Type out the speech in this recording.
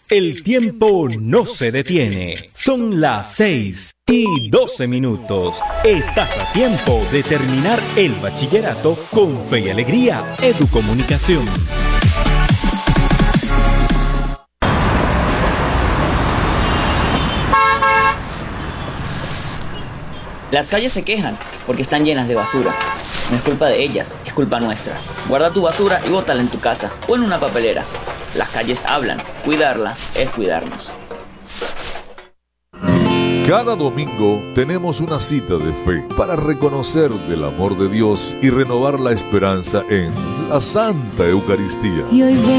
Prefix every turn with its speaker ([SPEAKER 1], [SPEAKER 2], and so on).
[SPEAKER 1] El tiempo no se detiene. Son las 6:12. Estás a tiempo de terminar el bachillerato con fe y alegría. Educomunicación.
[SPEAKER 2] Las calles se quejan porque están llenas de basura. No es culpa de ellas, es culpa nuestra. Guarda tu basura y bótala en tu casa o en una papelera. Las calles hablan, cuidarla es cuidarnos.
[SPEAKER 3] Cada domingo tenemos una cita de fe para reconocer del amor de Dios y renovar la esperanza en la Santa Eucaristía.